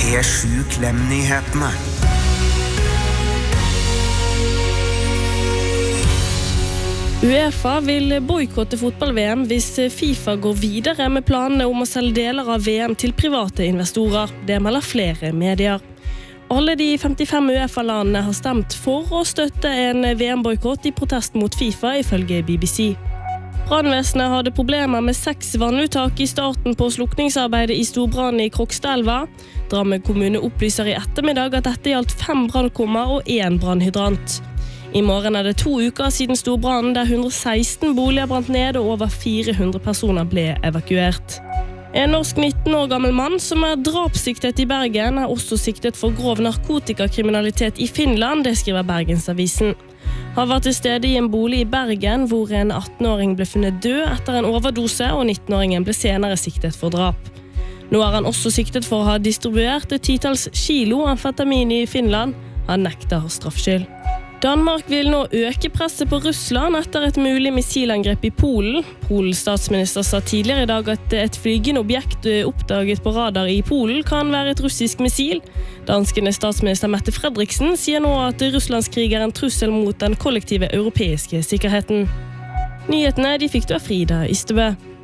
P7 Klem-nyhetene. UEFA vil boykotte fotball-VM hvis FIFA går videre med planene om å selge deler av VM til private investorer. Det melder flere medier. Alle de 55 UEFA-landene har stemt for å støtte en VM-boykott i protest mot FIFA, ifølge BBC. Brannvesenet hadde problemer med 6 vannuttak i starten på slukningsarbeidet i storbrannen i Krokstadelva. Drammen kommune opplyser i ettermiddag at dette gjaldt 5 brannkummer og 1 brannhydrant. I morgen er det 2 uker siden storbrannen der 116 boliger brant ned og over 400 personer ble evakuert. En norsk 19 år gammel mann som er drapssiktet i Bergen er også siktet for grov narkotikakriminalitet i Finland, det skriver Bergensavisen. Han var til stede i en bolig i Bergen hvor en 18-åring ble funnet død etter en overdose, og 19-åringen ble senere siktet for drap. Nå er han også siktet for å ha distribuert et 10-talls kilo amfetamin i Finland. Han nekter straffskyld. Danmark vil nå øke presset på Russland etter et mulig missilangrep i Polen. Polens statsminister sa tidligere i dag at et flygende objekt oppdaget på radar i Polen kan være et russisk missil. Danskende statsminister Mette Fredriksen sier nå at Russlands krig er en trussel mot den kollektive europeiske sikkerheten. Nyhetene de fikk du av Frida Ystebø.